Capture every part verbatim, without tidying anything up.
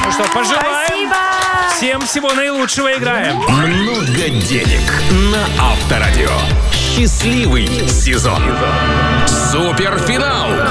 Ну что, пожелаем Спасибо. всем всего наилучшего, играем. Много денег на Авторадио. Счастливый сезон. Суперфинал.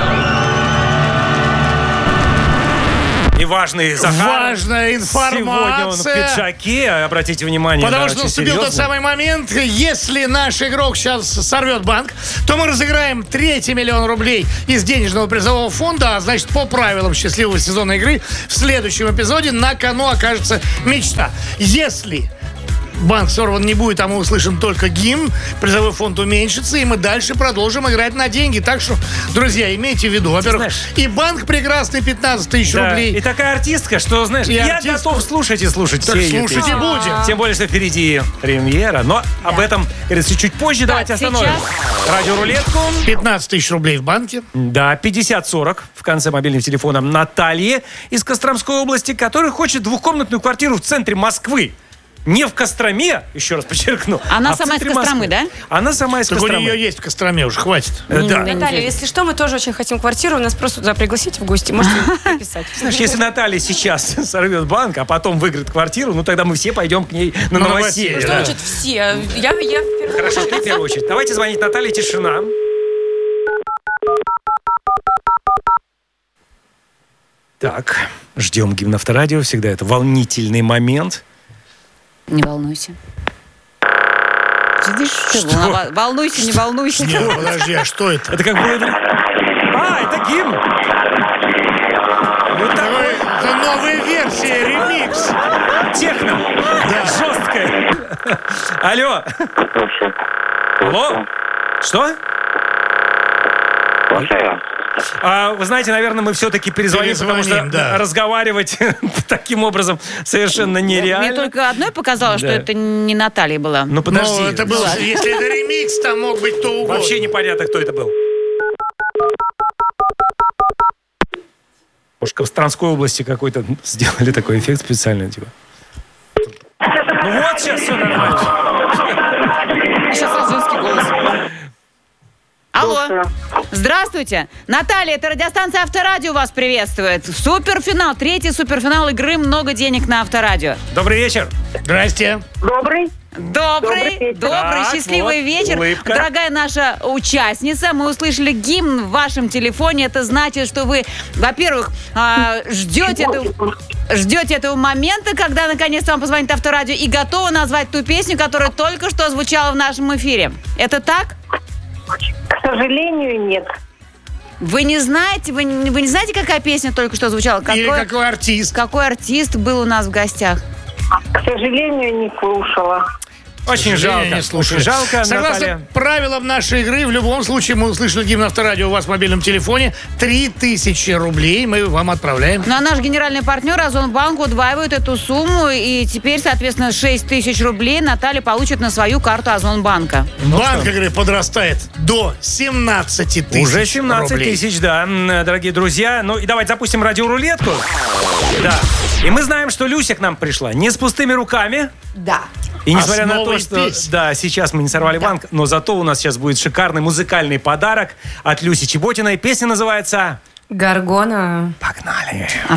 И важный Захар. Важная информация. Сегодня он в пиджаке, обратите внимание. Потому да, что очень наступил тот серьезно. самый момент, если наш игрок сейчас сорвет банк, то мы разыграем третий миллион рублей из денежного призового фонда, а значит, по правилам счастливого сезона игры в следующем эпизоде на кону окажется мечта. Если банк сорван не будет, а мы услышим только гимн, призовой фонд уменьшится, и мы дальше продолжим играть на деньги. Так что, друзья, имейте в виду, во-первых, знаешь, и банк прекрасный пятнадцать тысяч Да, рублей. и такая артистка, что, знаешь, И я артистка. готов слушать и слушать Так все ее слушайте песни. будем. Тем более, что впереди премьера. Но об этом, говорится, чуть позже. Давайте остановим радиорулетку. пятнадцать тысяч рублей в банке. Да, пятьдесят сорок в конце мобильного телефона Натальи из Костромской области, которая хочет двухкомнатную квартиру в центре Москвы. Не в Костроме, еще раз подчеркну. Она а в сама из центре Костромы, Москвы. да? Она сама из Так у Костромы. нее есть в Костроме, уже хватит. Э, да. Наталья, если что, мы тоже очень хотим квартиру. Нас просто туда пригласить в гости. Можете написать. Знаешь, если Наталья сейчас сорвет банк, а потом выиграет квартиру, ну тогда мы все пойдем к ней на На новоселье. новоселье, Что да. значит все? Я, я в первую Хорошо, ты в первую очередь. Давайте звонить Наталье, тишина. Так, ждем гимн Авторадио. Всегда это волнительный момент. Не волнуйся. Сидишь, что? Что? волнова- Волнуйся, не волнуйся. Нет, подожди, а что это? Это как было... А, это гимн! Вот такой Это новая версия, ремикс. техно. Да. Жесткая. Алло. Алло. Что? А, вы знаете, наверное, мы все-таки перезвоним, потому что Перезвоним, да. разговаривать таким образом совершенно нереально. Мне только одной показалось, что Да. это не Наталья была. Ну, подожди. Ну, это был, если это ремикс, там мог быть кто угодно. Вообще непонятно, кто это был. Может, в Костромской области какой-то сделали такой эффект специальный, типа. Ну вот, сейчас все нормально. Сейчас раз женский голос. Алло. Здравствуйте. Наталья, это радиостанция Авторадио вас приветствует. Суперфинал, третий суперфинал игры «Много денег» на Авторадио. Добрый вечер. Здрасте. Добрый. Добрый, добрый, Так, счастливый вот, вечер. улыбка. Дорогая наша участница, мы услышали гимн в вашем телефоне. Это значит, что вы, во-первых, а, ждете, этого, ждете этого момента, когда наконец вам позвонит Авторадио, и готовы назвать ту песню, которая только что звучала в нашем эфире. Это так? К сожалению, нет. Вы не знаете, вы, не- вы не знаете, какая песня только что звучала? Или Какой, какой артист. какой артист был у нас в гостях? К сожалению, не слушала. Очень К сожалению, жалко. не слушаю. Очень жалко, Согласно Наталья. правилам нашей игры, в любом случае мы услышали гимн Авторадио у вас в мобильном телефоне. Три тысячи рублей мы вам отправляем. Ну а наш генеральный партнер Озонбанк удваивает эту сумму, и теперь, соответственно, шесть тысяч рублей Наталья получит на свою карту Озонбанка. Банк игры подрастает до семнадцати тысяч Уже семнадцать рублей. тысяч, да, м, дорогие друзья. Ну и давайте запустим радиорулетку. Да. И мы знаем, что Люся к нам пришла не с пустыми руками. Да. И А несмотря с на то, новой что песней. да, сейчас мы не сорвали банк, но зато у нас сейчас будет шикарный музыкальный подарок от Люси Чеботиной. Песня называется Гаргона. «Погнали».